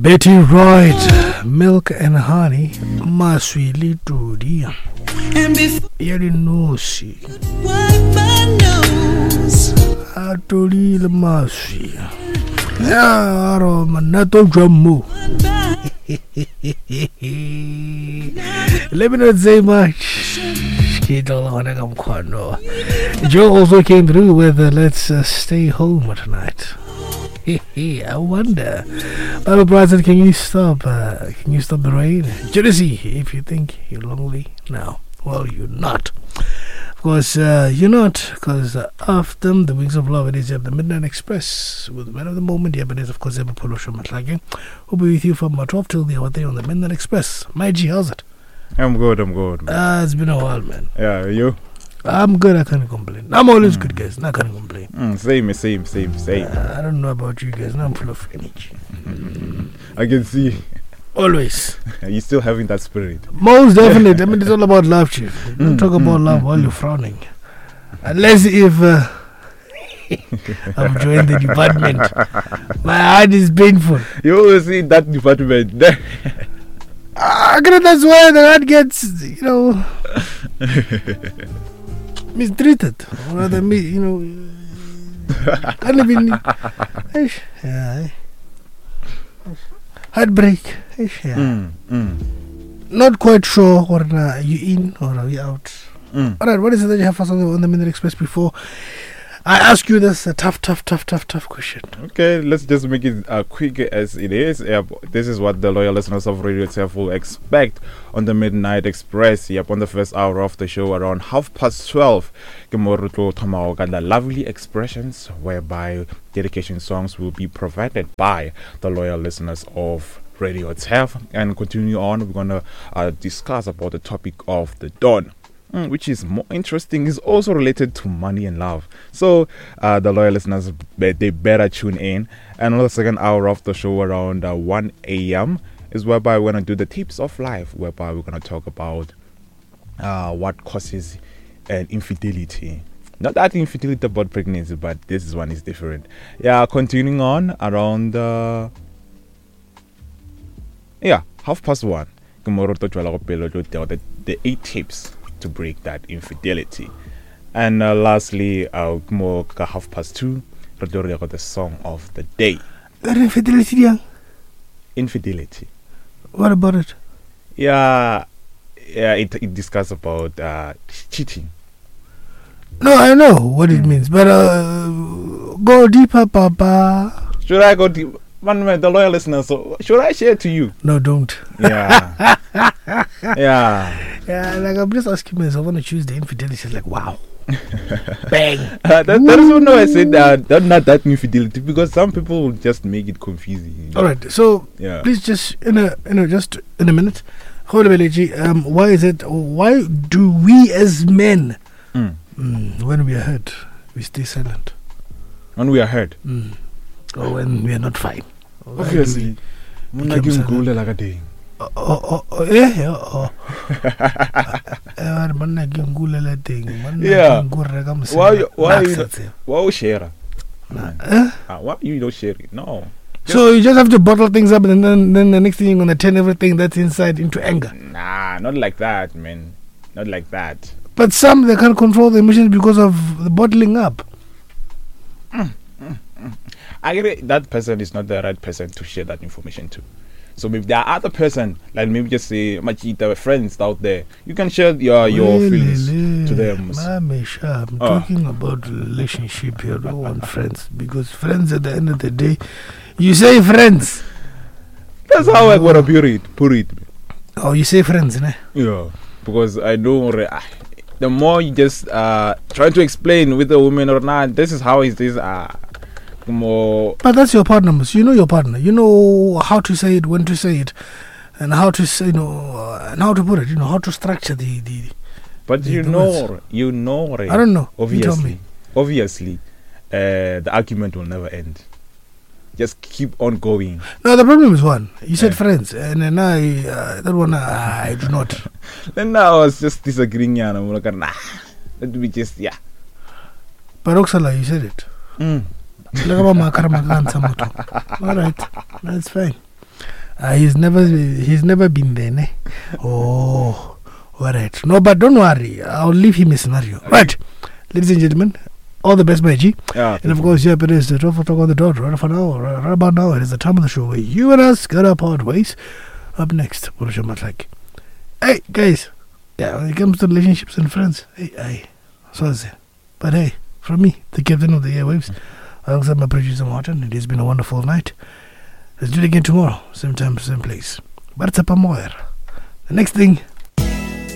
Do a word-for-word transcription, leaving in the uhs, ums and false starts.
Betty Wright, Milk and Honey, Maswili Tudi, Yerinosi, Atoli Masi, Yaro Manato Jammu. Let me not say much. Joe also came through with uh, Let's uh, Stay Home tonight. I wonder, Bible Brazil, can you stop? Uh, can you stop the rain? Jealousy, if you think you're lonely now, well, you're not. Of course, uh, you're not, because uh, after the Wings of Love, it is uh, the Midnight Express with the man of the moment. Yeah, but it is, of course, Ever Polo Shomatlagi. We'll be with you from twelve till the hour day on the Midnight Express. My G, how's it? I'm good, I'm good. Ah, uh, it's been a while, man. Yeah, you? I'm good, I can't complain. I'm always mm. good, guys. I can't complain. Mm, same, same, same, same. Uh, I don't know about you guys. Now I'm full of energy. I can see. Always. You're still having that spirit. Most definitely. I mean, it's all about love, chief. You don't mm, talk about mm, love mm, while mm. you're frowning. Unless if uh, I've joined the department. My heart is painful. You always see that department. Ah, that's why the heart gets, you know, mistreated. Or rather, me, you know, can't even. Yeah. Heartbreak. Yeah. Mm, mm. Not quite sure or are you in or are you out. Mm. Alright, what is it that you have for us on the Midnight Express before I ask you this a tough, tough, tough, tough, tough question? Okay, let's just make it uh, quick as it is. Uh, this is what the loyal listeners of Radio itself will expect on the Midnight Express. Yep, on the first hour of the show around half past twelve. The lovely expressions whereby dedication songs will be provided by the loyal listeners of Radio itself. And continue on, we're going to uh, discuss about the topic of the dawn. Mm, which is more interesting, is also related to money and love. So uh, the loyal listeners, they better tune in. And on the second hour of the show around uh, one a.m. is whereby we're going to do the tips of life, whereby we're going to talk about uh, what causes uh, infidelity. Not that infidelity about pregnancy, but this one is different. Yeah, continuing on around uh, yeah, half past one. The, the eight tips to break that infidelity. And uh, lastly, uh, more half past two, the song of the day. Infidelity, yeah. Infidelity. What about it? Yeah, yeah. It it discusses about uh, cheating. No, I know what it means, but uh, go deeper, Papa. Should I go deep? Man, man, the loyal listeners, so should I share to you? No, don't. Yeah. yeah. Yeah, like I'm just asking myself, I want to choose the infidelity. It's like, wow. Bang. Uh, that, that is why I said that, that not that infidelity, because some people will just make it confusing. You know? All right, so yeah. please just, in a, in a, just in a minute, um, why is it, why do we as men, mm. Mm, when we are hurt, we stay silent? When we are hurt? Mm. Or when we are not fine. Obviously. Oh, oh, oh, yeah, yeah, oh. Yeah. Why, why, you, why share? Uh, why you don't share it? No. So you just have to bottle things up, and then, then the next thing you're gonna turn everything that's inside into anger. Nah, not like that, man. Not like that. But some, they can't control the emotions because of the bottling up. Mm, mm, mm. I agree that person is not the right person to share that information to. So maybe there are other person, like maybe just say Machita friends out there. You can share your your really, feelings really. to them. Mamisha, I'm oh. talking about relationship here. I don't want friends, because friends at the end of the day, you say friends. That's how oh. I wanna put it. Put it. Oh, you say friends, ne? Yeah, because I know the more you just uh try to explain with the woman or not, this is how is this uh. More. But that's your partner, you know your partner. You know how to say it, when to say it, and how to say, you know, uh, and how to put it. You know how to structure the. the but the, you the know, words. you know. Right? I don't know. Obviously, obviously, uh, the argument will never end. Just keep on going. No, the problem is one. You said yeah. friends, and then I uh, that one uh, I do not. Then I was just disagreeing. Yeah, I'm like, nah, let me just yeah. But Oksala, you said it. Mm. Alright, that's fine. Uh, he's never he's never been there, ne? Oh, alright. No, but don't worry. I'll leave him a scenario. Right, ladies and gentlemen, all the best, my G. Yeah, and of course, yeah, it is the twelve o'clock on the dot. Right for now, right, right about now, it is the time of the show where you and us got our part ways. Up next, what is your like? Hey, guys. Yeah, when it comes to relationships and friends, hey, hey, so is it. But hey, from me, the captain of the airwaves, alongside my producer Martin, it has been a wonderful night. Let's do it again tomorrow, same time, same place. But it's up a more. The next thing